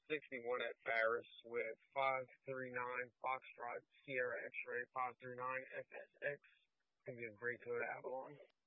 61 at Ferris with 539 Foxtrot Sierra X-Ray 539 FSX. Gonna be a great tow to Avalon.